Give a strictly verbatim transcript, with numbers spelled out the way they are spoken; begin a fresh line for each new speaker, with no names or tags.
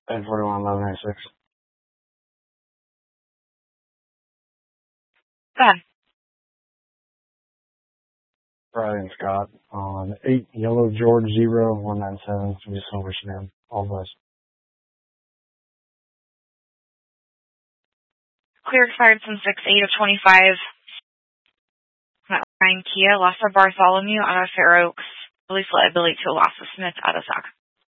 ten forty-one, eleven ninety-six.
Go ahead.
Riley and Scott on eight Yellow George zero one nine seven three Silver Sedan. All of us.
Clear expired since six eight of twenty-five. Ryan Kia, Lassa Bartholomew out of Fair Oaks. Police liability to Lassa Smith out of Sac.